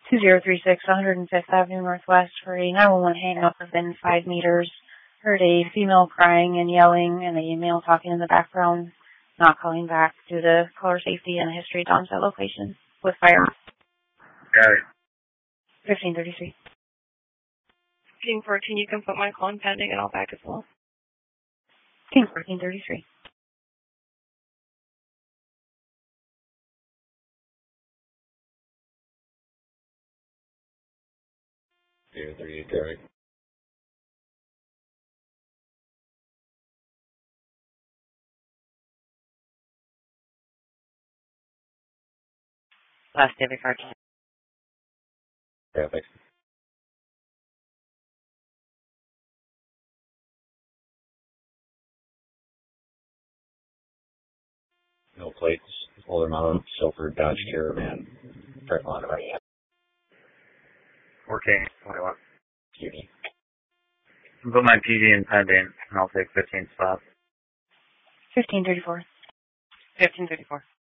2036 105th Avenue Northwest for a 911 hangout within 5 meters. Heard a female crying and yelling and a male talking in the background, not calling back due to caller safety and a history of onset location with fire. Got it. 1533. 1514, you can put my call in pending and I'll back as well. 1533. Gary. Last debit card. Yeah, thanks. No plates. Older model, silver Dodge Caravan. Parking lot already. 1421. Beauty. Put my PD in pending, and I'll take 15 spots. 1534. 1534.